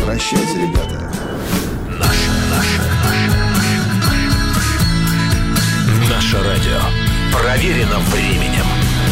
Прощайте, ребята. Наше радио проверено временем.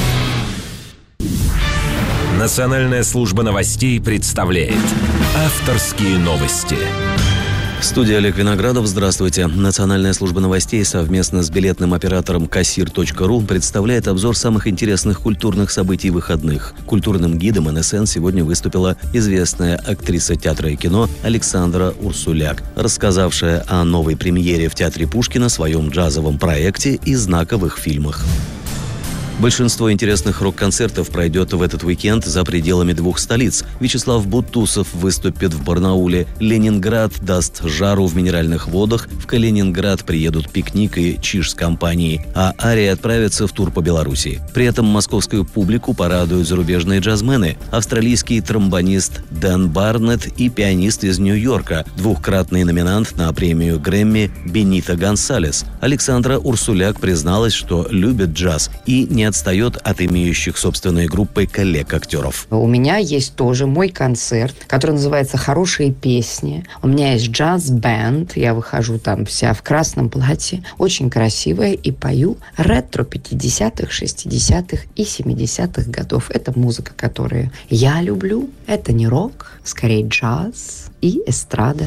Национальная служба новостей представляет авторские новости. Студия Олег Виноградов. Здравствуйте. Национальная служба новостей совместно с билетным оператором Кассир.ру представляет обзор самых интересных культурных событий выходных. Культурным гидом НСН сегодня выступила известная актриса театра и кино Александра Урсуляк, рассказавшая о новой премьере в Театре Пушкина, своем джазовом проекте и знаковых фильмах. Большинство интересных рок-концертов пройдет в этот уикенд за пределами двух столиц. Вячеслав Бутусов выступит в Барнауле, Ленинград даст жару в Минеральных водах, в Калининград приедут Пикник и Чиж с компанией, а Ария отправится в тур по Беларуси. При этом московскую публику порадуют зарубежные джазмены, австралийский тромбонист Дэн Барнетт и пианист из Нью-Йорка, двукратный номинант на премию Грэмми Бенито Гонсалес. Александра Урсуляк призналась, что любит джаз и не отстает от имеющих собственные группы коллег-актеров. У меня есть тоже мой концерт, который называется «Хорошие песни». У меня есть джаз-бэнд. Я выхожу там вся в красном платье, очень красивая, и пою ретро 50-х, 60-х и 70-х годов. Это музыка, которую я люблю. Это не рок, скорее джаз и эстрада.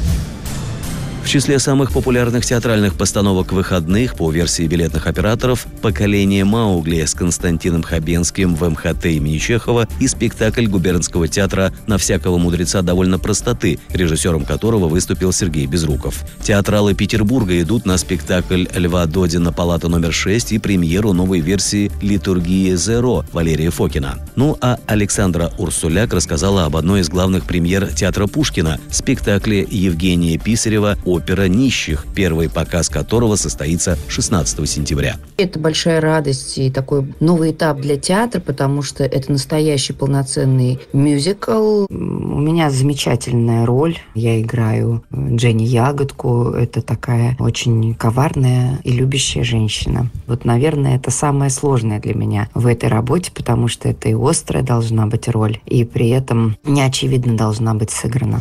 В числе самых популярных театральных постановок выходных по версии билетных операторов «Поколение Маугли» с Константином Хабенским в МХТ имени Чехова и спектакль губернского театра «На всякого мудреца довольно простоты», режиссером которого выступил Сергей Безруков. Театралы Петербурга идут на спектакль Льва Додина «Палата номер 6» и премьеру новой версии «Литургии Зеро» Валерия Фокина. Ну а Александра Урсуляк рассказала об одной из главных премьер театра Пушкина – спектакле Евгения Писарева «Опера нищих», первый показ которого состоится 16 сентября. Это большая радость и такой новый этап для театра, потому что это настоящий полноценный мюзикл. У меня замечательная роль. Я играю Дженни Ягодку. Это такая очень коварная и любящая женщина. Вот, наверное, это самое сложное для меня в этой работе, потому что это и острая должна быть роль, и при этом неочевидно должна быть сыграна.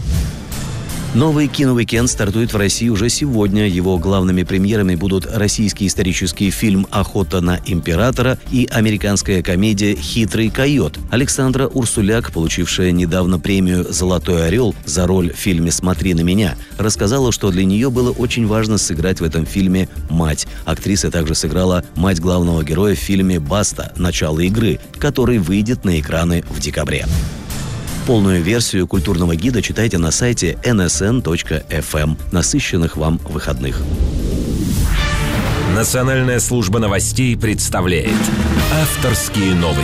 Новый киноуикенд стартует в России уже сегодня. Его главными премьерами будут российский исторический фильм «Охота на императора» и американская комедия «Хитрый койот». Александра Урсуляк, получившая недавно премию «Золотой орел» за роль в фильме «Смотри на меня», рассказала, что для нее было очень важно сыграть в этом фильме мать. Актриса также сыграла мать главного героя в фильме «Баста. Начало игры», который выйдет на экраны в декабре. Полную версию культурного гида читайте на сайте nsn.fm. Насыщенных вам выходных. Национальная служба новостей представляет авторские новости.